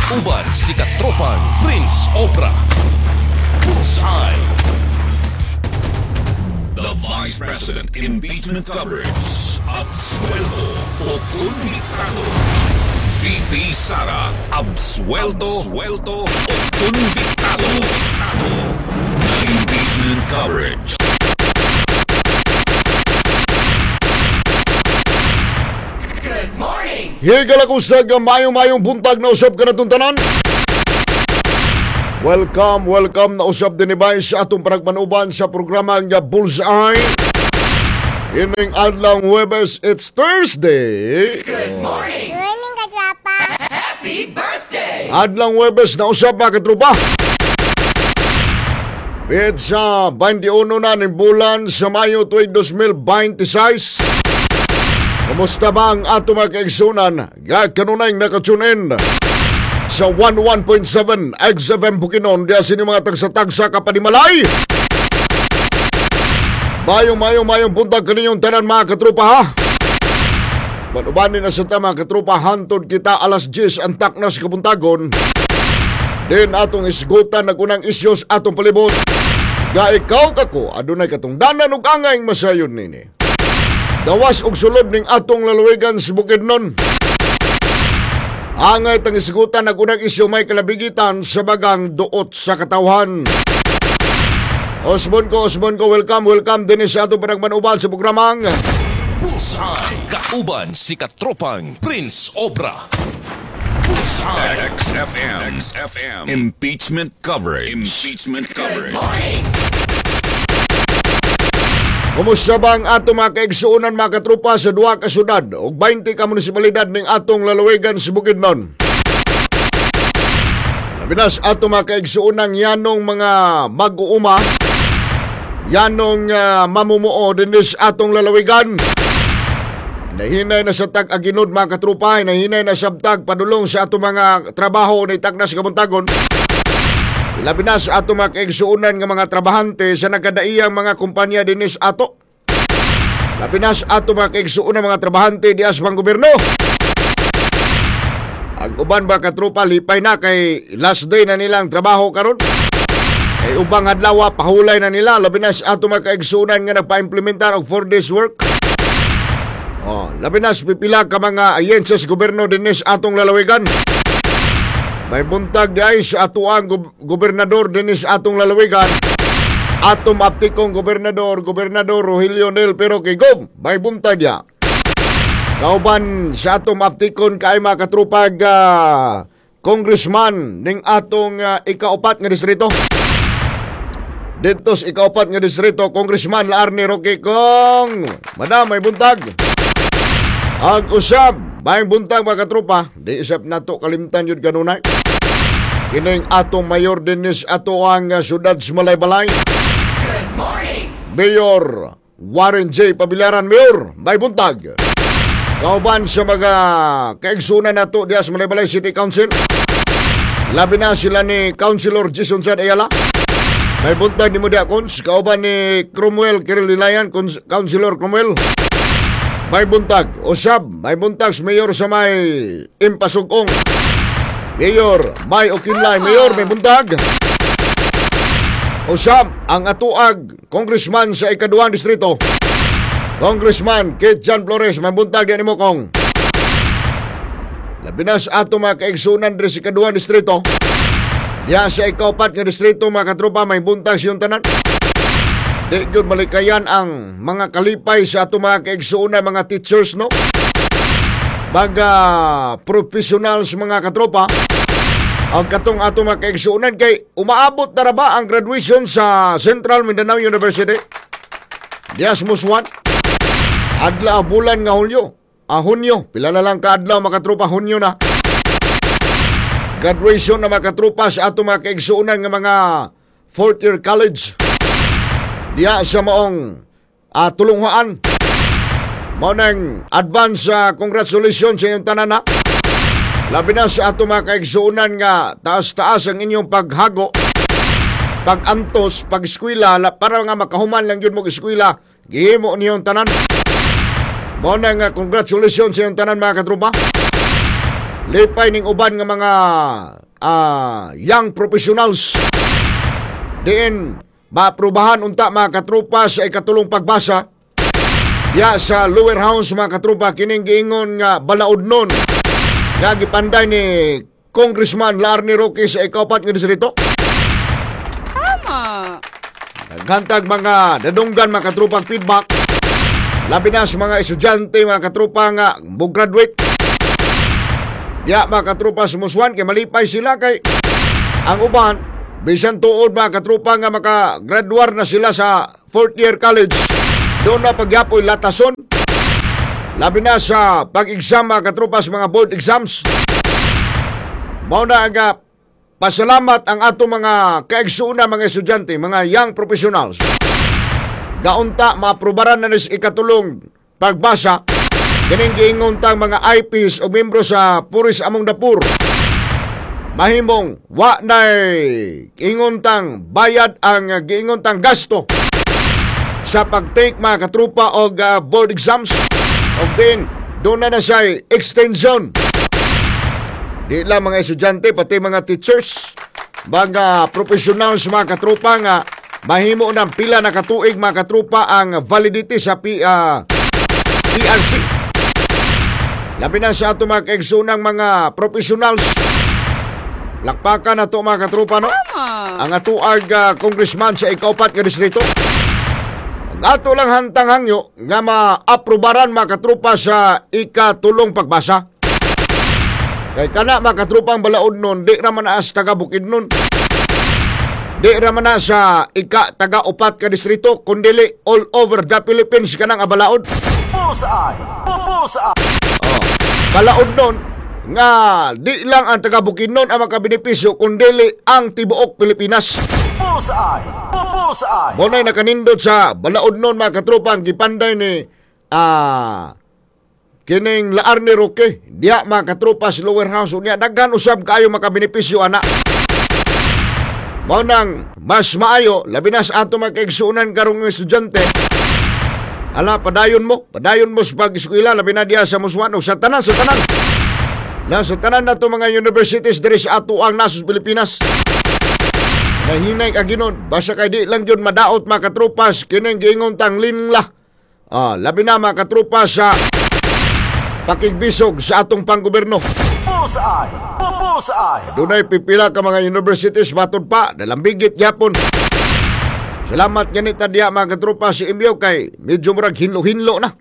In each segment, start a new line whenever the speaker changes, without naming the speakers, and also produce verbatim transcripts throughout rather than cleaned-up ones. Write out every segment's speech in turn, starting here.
Kauban si katropang Prince Obra. Bullseye.
The Vice President Impeachment Coverage. Absuelto o convictado. V P Sara, absuelto, suelto o convictado. The Impeachment Coverage.
Good morning!
Higalakusag ang mayong-mayong buntag na usap ka na tuntanan. Welcome, welcome na usap din ibay sa atong panagmanuban sa programa nga Bullseye. Ining adlang Huwebes, it's Thursday.
Good morning!
Morning, katrapa.
Happy birthday!
Adlang Huwebes na usap mga katrupa. Pizza twenty-one na ng bulan sa Mayo tuig two thousand twenty-six. Kumusta ba ang ato mga kaigsunan? Ga kanunay nakatune in sa one oh one point seven X F M Bukidnon. Diya sini mga tagsa-tagsa kapanimalay. Mayong-mayong-mayong buntag kaninyong tanan mga katrupa ha. Manubanin na sa tama katrupa, hantod kita alas diyes ang taknas kabuntagon. Din atong isgutan na kunang isyos atong palibot. Ga ikaw kako, adunay katong danan ug angay masayon nini. Gawas og sulod ning atong lalawigan sa Bukidnon. Angay tang isgutan na kunang isyo may kalabigitan sa bagang duot sa katawhan. Osbon ko, Osbon ko, welcome, welcome din sa atong panagmanuban sa programang
Bullseye. Kauban si katropang Prince Obra. Bullseye.
X F M. X F M. Impeachment Coverage. Impeachment Coverage.
Kumusta ba ang atong mga kaigsuunan mga katrupa sa duha ka syudad ug twenty ka munisipalidad ning atong lalawigan sa Bukidnon? Labinas atong mga kaigsuunan yanong mga mag-uuma, yanong uh, mamumuo dinis atong lalawigan. Nahinay na sa tag-aginod mga katrupa, nahinay na sa tag padulong sa atong mga trabaho na itagnas kabuntagon. Labinas ato mga kaigsuunan nga mga trabahante sa nagkadaiyang mga kumpanya dinis ato. Labinas ato mga kaigsuunan mga trabahante dias pang gobyerno. Ang uban ba katrupa lipay na kay last day na nilang trabaho karon. Kay ubang adlaw pahulay na nila. Labinas ato mga kaigsuunan nga nagpa-implementar og four days work. Oh, labinas pipila ka mga ayensyas gobyerno dinis atong lalawigan. May buntag di ay sa atuang gob- gobernador dinis atong lalawigan. Atom aptikong gobernador, gobernador Rogelio Nel pero kay Gob, may buntag ya. Kauban sa atom aptikon kay mga katrupag uh, congressman ning atong uh, ikaupat nga distrito. Dito sa ikaupat nga distrito, Congressman Laarne Roque Kong. Madam, may buntag. Ang usab, may buntag mga katrupa, di isap nato kalimtan yun kanunay. Kining atong mayor dinis ato ang uh, syudad sa Malaybalay.
Good morning!
Mayor Warren J. Pabilaran, Mayor, may buntag. Kauban sa mga kaigsunan nato diya sa Malaybalay City Council. Labi na sila ni Councilor Jason Sad Ayala. May buntag ni Mudia Cons. Kauban ni Cromwell Kirililayan, Councilor Cromwell. May buntag. Usab, may buntag sa Mayor sa may Impasugong. Mayor, may Okinlay. Mayor, may buntag. Usab, ang atuag, Congressman sa ikaduhang distrito. Congressman Kit Jan Flores, may buntag din ni Mokong. Labinas ato mga kaigsunan din sa ikaduhang distrito. Diya sa ikaupat nga distrito mga katropa, may buntag siyong tanan. Di yun malikayan ang mga kalipay sa ato mga kaigsunan, mga teachers, no? Baga professionals mga katropa. Ang katong ato mga kaigsunan kay umaabot na ba ang graduation sa Central Mindanao University? Dias Muswan. Adla bulan nga Hulyo. Ah, Hunyo. Pila na lang ka adlaw mga katropa, Hunyo na. Graduation na mga katropa sa ato mga kaigsunan nga mga fourth year college. Diya sa maong uh, tulunghaan. Mao nang advance uh, congratulations sa inyong tanan na. Labi na sa ato mga kaigsuunan nga taas-taas ang inyong paghago, pag-antos, pag-eskwela, para nga makahuman lang yun mo eskwela, gihimo niyong tanan. Mao na nga congratulations sa iyong tanan mga katropa. lipay ning uban nga mga ah, young professionals diin maaprubahan unta mga katropa sa ikatulong pagbasa ya sa lower house mga katropa kining giingon nga balaod nun nga gipanday ni Congressman Larny Roque sa ikaupat nga distrito.
Tama.
Naghantag mga dadunggan mga katrupang feedback labi na sa mga estudyante mga katrupa nga mo graduate. Ya mga katrupa sumuswan kay malipay sila kay ang uban bisan tuod mga katrupa nga makagraduar na sila sa fourth year college. Doon na pagyapoy latason labi na sa pag-exam mga katrupa sa mga board exams. Mao na nga pasalamat ang ato mga kaigsuuna mga estudyante, mga young professionals. Gaunta maaprubaran na nis ikatulong pagbasa kining giingontang mga I Ps o membro sa Puris Among Dapur. Mahimong wa nay giingontang bayad ang giingontang gasto sa pagtake mga katrupa og uh, board exams og din doon na na siya extension. Di lang mga estudyante pati mga teachers, mga professionals mga katrupa nga mahimo ng pila na katuig mga katrupa ang validity sa P, uh, P R C. Labi na sa ato mga kaigsunang mga professionals. Lakpakan na ito mga katrupa, no?
Tama.
Ang atuag uh, congressman sa ikaupat nga distrito. Ang ato lang hantang hangyo nga ma-aprobaran mga katrupa sa ikatulong pagbasa. Kay kana mga katrupang balaod nun, di raman na as taga Bukidnon. Di raman na sa ika taga upat ka distrito, kundili all over the Philippines ka nang abalaod.
Bullseye! Bullseye!
Oh, balaod nun, nga di lang ang taga Bukidnon ang makabenepisyo, kundili ang tibuok Pilipinas.
Bullseye! Bullseye!
Muna'y nakanindot sa balaod nun mga katrupang gipanday ni ah... kining Larny Roque, diya mga katropa sa lower house niya, daghan usab kayo makabenepisyo anak. Mao nang mas maayo, labi na sa ato mga kaigsuunan karong estudyante. Ala, padayon mo, padayon mo sa pag-eskwela, labi na diya sa Muswan, o sa tanan, sa tanan. Na sa tanan na to mga universities diri sa ato ang nasus Pilipinas. Nahinay ka ginon, basta kay di lang yun madaot mga katropas, kining giingon tang linla. Ah, labi na mga katropas sa pakigbisog sa atong panggoberno.
Bullseye! Bullseye!
Dunay pipila ka mga universities matod pa, dalambigit yapon. Salamat ganita diya mga katropa si Imyo kay medyo murag hinlo-hinlo na.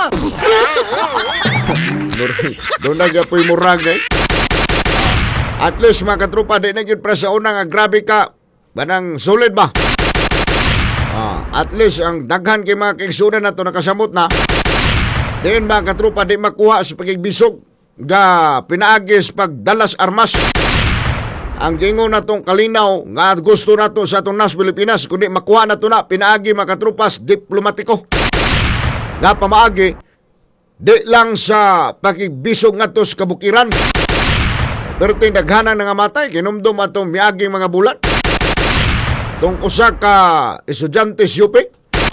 Doon na gapoy murag eh. At least mga katropa, di na yun para sa una nga grabe ka, banang solid ba? Ah, at least ang daghan kay mga kaigsunan na to nakasamot na. Diyan mga katropa, di makuha sa pagigbisog ga pinaagis pagdalas armas. Ang gingon na tong kalinaw nga gusto na to sa itong nas Pilipinas, kundi makuha na to na pinaagi mga katropas diplomatiko. Nga pamaagi, di lang sa pagigbisog nga to sa kabukiran. Pero tinaghanan nga matay, kinumdum atong miaging mga bulan. Tong usa ka estudyante S U P.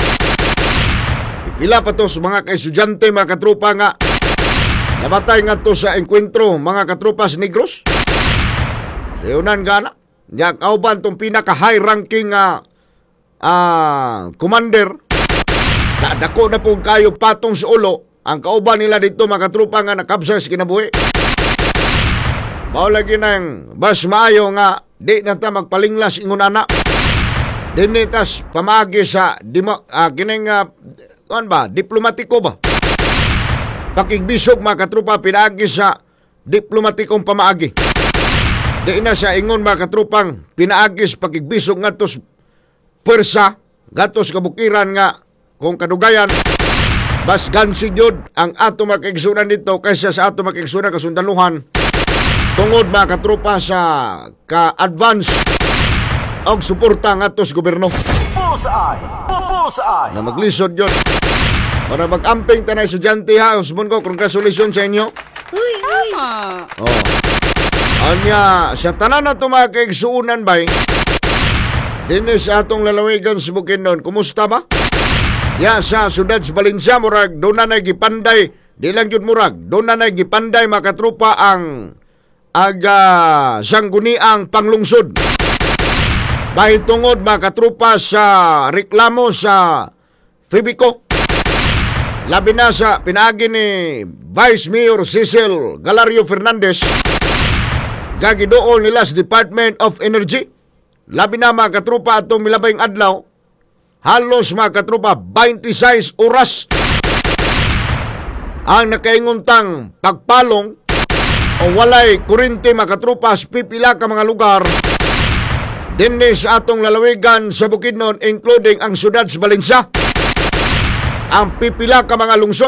Pila pa to sa mga ka-estudyante, mga katropa nga namatay nga to sa enkwentro, mga katropas negros. Sayunan gana, niya kauban tong pinaka-high ranking nga uh, uh, commander. Dako na pong kayo patong sa ulo. Ang kauban nila dito, mga katropa nga nakabsa sa kinabuhi. Mao lagi nang bas maayo nga di na ta magpalinglas ingon ana. Dinitas pamagi sa dimo, uh, kining uh, kuan ba, diplomatiko ba? Pakigbisog mga katropa pinaagi sa diplomatikong pamaagi. Di na sa ingon mga katropang pinaagis pakigbisog ngatos pwersa, gatos kabukiran nga kung kadugayan bas gansi jud ang ato mga kaigsunan dito kaysa sa ato mga kaigsunan kasundaluhan tungod mga katropa sa ka-advance og suporta ngatos gobyerno.
Bullseye! Bullseye!
Na maglisod yun. Para mag-amping tanay estudyante ha. Usmon ko, congratulations sa inyo.
Uy, uy.
Oh. Anya, sa tanan na ito mga kaigsuunan ba, dinis sa atong lalawigan sa Bukidnon, kumusta ba? Ya, sa sudad sa Valencia, murag, doon na nagipanday, di lang yun murag, doon na nagipanday mga katropa ang aga sangguniang panglungsod. Bahid tungod mga katrupa sa reklamo sa Fibico. Labi na sa pinagi ni Vice Mayor Cecil Galario Fernandez gagidool nila sa Department of Energy. Labi na mga katrupa atong milabayng adlaw. Halos mga katrupa twenty-six oras ang nakainguntang pagpalong o walay kurente mga katrupa sa pipila ka mga lugar dinhi sa atong lalawigan sa Bukidnon, including ang siyudad sa Valencia. Ang pipila ka mga lungsod